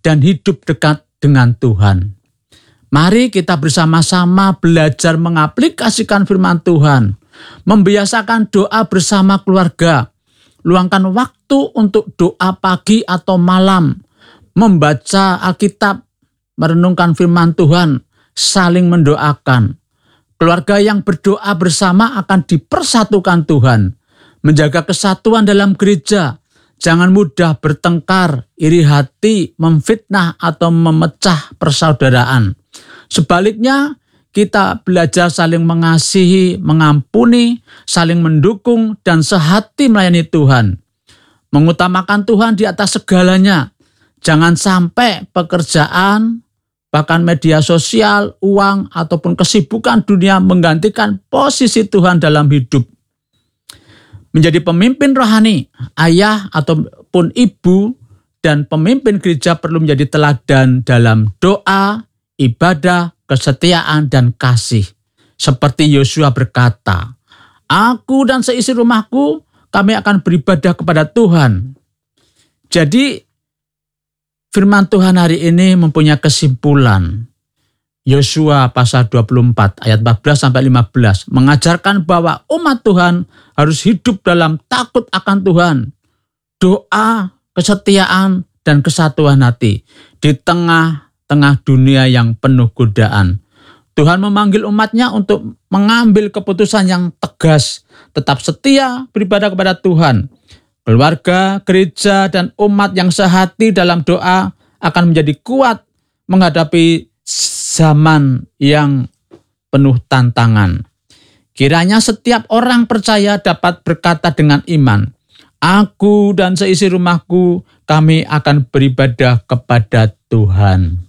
dan hidup dekat dengan Tuhan. Mari kita bersama-sama belajar mengaplikasikan firman Tuhan, membiasakan doa bersama keluarga, luangkan waktu untuk doa pagi atau malam, membaca Alkitab, merenungkan firman Tuhan, saling mendoakan. Keluarga yang berdoa bersama akan dipersatukan Tuhan, menjaga kesatuan dalam gereja. Jangan mudah bertengkar, iri hati, memfitnah atau memecah persaudaraan. Sebaliknya, kita belajar saling mengasihi, mengampuni, saling mendukung, dan sehati melayani Tuhan. Mengutamakan Tuhan di atas segalanya. Jangan sampai pekerjaan, bahkan media sosial, uang, ataupun kesibukan dunia menggantikan posisi Tuhan dalam hidup. Menjadi pemimpin rohani, ayah ataupun ibu dan pemimpin gereja perlu menjadi teladan dalam doa, ibadah, kesetiaan, dan kasih. Seperti Yosua berkata, "Aku dan seisi rumahku, kami akan beribadah kepada Tuhan." Jadi, firman Tuhan hari ini mempunyai kesimpulan. Yosua pasal 24 ayat 14-15 mengajarkan bahwa umat Tuhan harus hidup dalam takut akan Tuhan, doa, kesetiaan, dan kesatuan hati di tengah-tengah dunia yang penuh godaan. Tuhan memanggil umatnya untuk mengambil keputusan yang tegas, tetap setia beribadah kepada Tuhan. Keluarga, gereja, dan umat yang sehati dalam doa akan menjadi kuat menghadapi zaman yang penuh tantangan. Kiranya setiap orang percaya dapat berkata dengan iman, "Aku dan seisi rumahku, kami akan beribadah kepada Tuhan."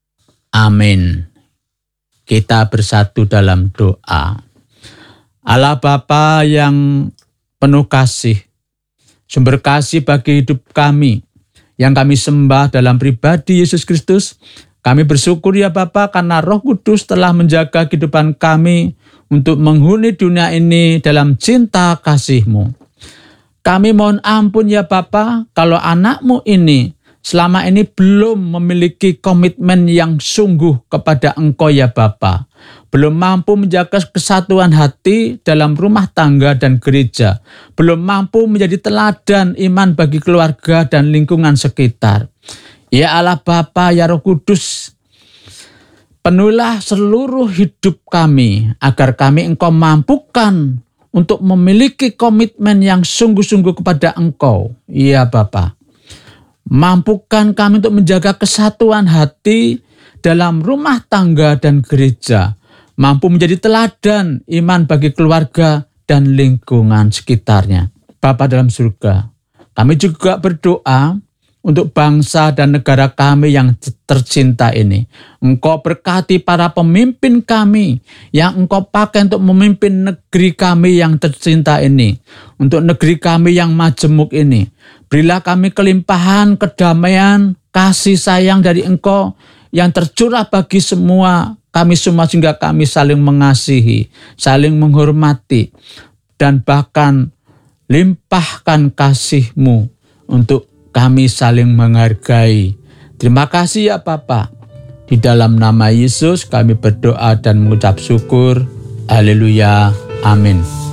Amin. Kita bersatu dalam doa. Allah Bapa yang penuh kasih, sumber kasih bagi hidup kami, yang kami sembah dalam pribadi Yesus Kristus. Kami bersyukur ya Bapa karena Roh Kudus telah menjaga kehidupan kami untuk menghuni dunia ini dalam cinta kasih-Mu. Kami mohon ampun ya Bapa kalau anak-Mu ini selama ini belum memiliki komitmen yang sungguh kepada Engkau ya Bapa. Belum mampu menjaga kesatuan hati dalam rumah tangga dan gereja. Belum mampu menjadi teladan iman bagi keluarga dan lingkungan sekitar. Ya Allah Bapa, ya Roh Kudus, penuhilah seluruh hidup kami agar kami Engkau mampukan untuk memiliki komitmen yang sungguh-sungguh kepada Engkau. Ya Bapa, mampukan kami untuk menjaga kesatuan hati dalam rumah tangga dan gereja, mampu menjadi teladan iman bagi keluarga dan lingkungan sekitarnya. Bapa dalam surga, kami juga berdoa untuk bangsa dan negara kami yang tercinta ini. Engkau berkati para pemimpin kami yang Engkau pakai untuk memimpin negeri kami yang tercinta ini. Untuk negeri kami yang majemuk ini. Berilah kami kelimpahan, kedamaian, kasih sayang dari Engkau yang tercurah bagi kami semua sehingga kami saling mengasihi, saling menghormati, dan bahkan limpahkan kasih-Mu untuk kami saling menghargai. Terima kasih ya Bapa. Di dalam nama Yesus kami berdoa dan mengucap syukur. Haleluya. Amin.